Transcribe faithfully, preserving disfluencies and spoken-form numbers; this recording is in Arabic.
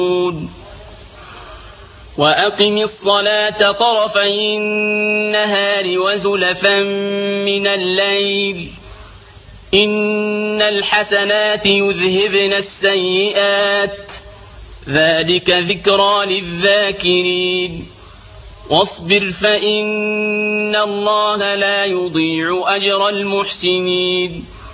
وأقم الصلاة طرفي النهار وزلفا من الليل إن الحسنات يذهبن السيئات ذلك ذكرى للذاكرين واصبر فإن الله لا يضيع أجر المحسنين